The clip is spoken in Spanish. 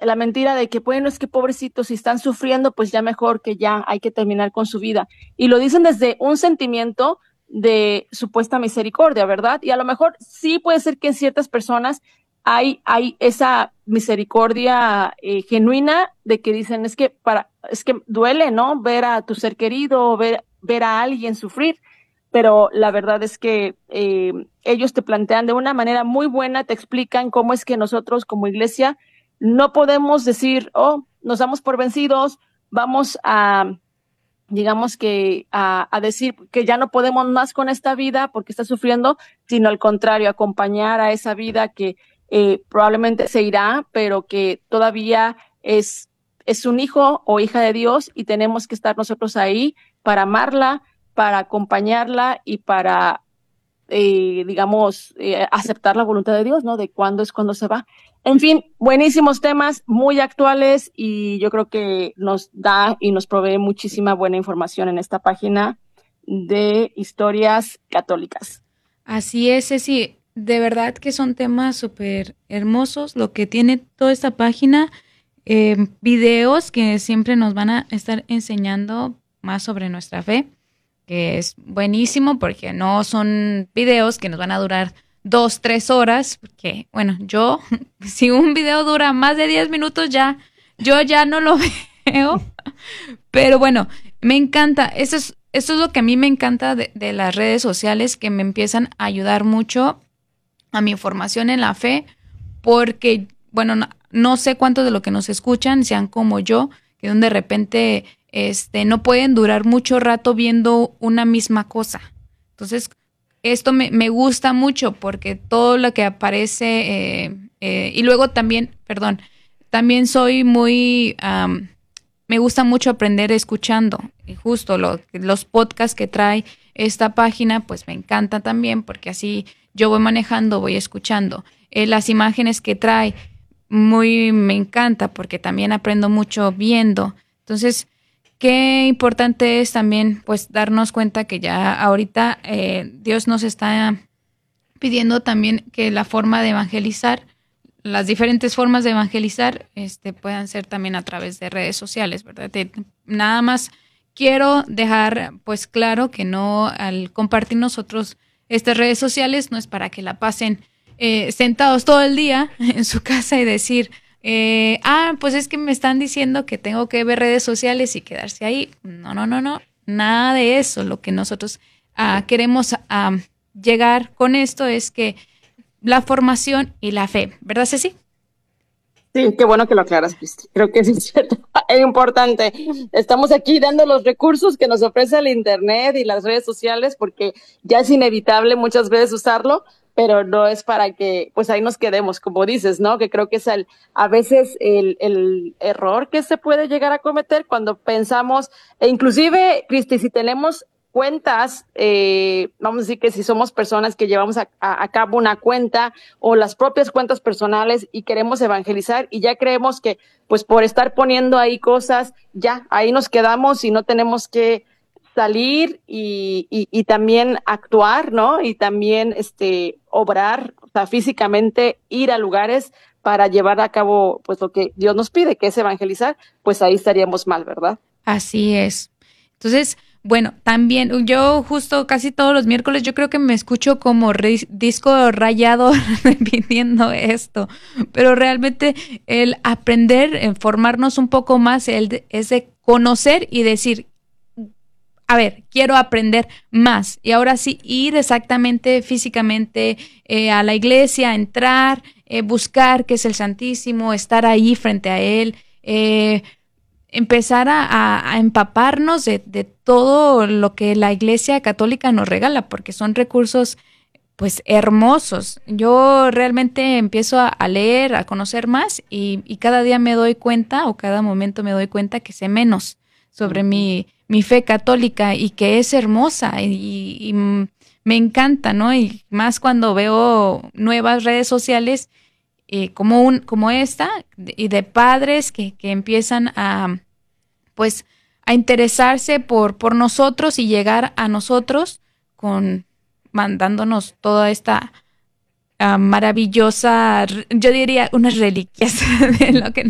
la mentira de que, bueno, es que pobrecitos, si están sufriendo, pues ya mejor que ya hay que terminar con su vida. Y lo dicen desde un sentimiento de supuesta misericordia, ¿verdad? Y a lo mejor sí puede ser que en ciertas personas hay esa misericordia genuina de que dicen, es que duele, ¿no? Ver a tu ser querido, ver a alguien sufrir, pero la verdad es que ellos te plantean de una manera muy buena, te explican cómo es que nosotros como iglesia no podemos decir, oh, nos damos por vencidos, vamos a, digamos que a decir que ya no podemos más con esta vida porque está sufriendo, sino al contrario, acompañar a esa vida que probablemente se irá, pero que todavía es un hijo o hija de Dios y tenemos que estar nosotros ahí para amarla, para acompañarla y para digamos, aceptar la voluntad de Dios, ¿no? De cuándo es cuando se va. En fin, buenísimos temas, muy actuales y yo creo que nos da y nos provee muchísima buena información en esta página de historias católicas. Así es, Ceci. De verdad que son temas súper hermosos lo que tiene toda esta página. Videos que siempre nos van a estar enseñando más sobre nuestra fe, que es buenísimo porque no son videos que nos van a durar 2, 3 horas, porque, bueno, yo, si un video dura más de 10 minutos, yo ya no lo veo, pero bueno, me encanta, eso es lo que a mí me encanta de las redes sociales, que me empiezan a ayudar mucho a mi formación en la fe, porque, bueno, no sé cuántos de los que nos escuchan sean como yo, que de repente no pueden durar mucho rato viendo una misma cosa. Entonces, esto me gusta mucho porque todo lo que aparece, y luego también, perdón, también soy muy, me gusta mucho aprender escuchando. Y justo los podcasts que trae esta página, pues me encanta también porque así yo voy manejando, voy escuchando. Las imágenes que trae, me encanta porque también aprendo mucho viendo. Entonces, qué importante es también pues darnos cuenta que ya ahorita Dios nos está pidiendo también que la forma de evangelizar, las diferentes formas de evangelizar puedan ser también a través de redes sociales, ¿verdad? Nada más quiero dejar pues claro que no, al compartir nosotros estas redes sociales, no es para que la pasen sentados todo el día en su casa y decir, pues es que me están diciendo que tengo que ver redes sociales y quedarse ahí. No, nada de eso. Lo que nosotros queremos llegar con esto es que la formación y la fe, ¿verdad, Ceci? Sí, qué bueno que lo aclaras, Cristi. Creo que sí es cierto, es importante. Estamos aquí dando los recursos que nos ofrece el Internet y las redes sociales porque ya es inevitable muchas veces usarlo, pero no es para que pues ahí nos quedemos, como dices, ¿no? Que creo que es a veces el error que se puede llegar a cometer cuando pensamos, e inclusive, Cristi, si tenemos cuentas, vamos a decir que si somos personas que llevamos a cabo una cuenta o las propias cuentas personales y queremos evangelizar y ya creemos que pues por estar poniendo ahí cosas, ya ahí nos quedamos y no tenemos que salir y también actuar, ¿no? Y también obrar, o sea, físicamente ir a lugares para llevar a cabo pues lo que Dios nos pide, que es evangelizar, pues ahí estaríamos mal, ¿verdad? Así es. Entonces, bueno, también yo justo casi todos los miércoles yo creo que me escucho como disco rayado repitiendo esto, pero realmente el aprender, formarnos un poco más, es de conocer y decir, a ver, quiero aprender más y ahora sí ir exactamente físicamente a la iglesia, entrar, buscar qué es el Santísimo, estar ahí frente a él, empezar a empaparnos de todo lo que la Iglesia Católica nos regala, porque son recursos pues hermosos. Yo realmente empiezo a leer, a conocer más y cada día me doy cuenta o cada momento me doy cuenta que sé menos sobre mi fe católica y que es hermosa y me encanta, ¿no? Y más cuando veo nuevas redes sociales como esta y de padres que empiezan pues a interesarse por nosotros y llegar a nosotros mandándonos toda esta maravillosa, yo diría unas reliquias de lo que